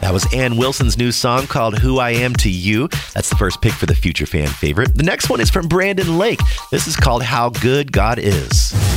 That was Ann Wilson's new song called Who I Am to You. That's the first pick for the future fan favorite. The next one is from Brandon Lake. This is called How Good God Is.